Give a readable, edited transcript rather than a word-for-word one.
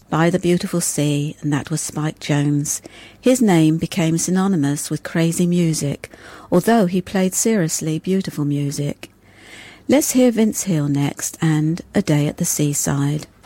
by the beautiful sea, and that was Spike Jones. His name became synonymous with crazy music, although he played seriously beautiful music. Let's hear Vince Hill next, and A Day at the Seaside.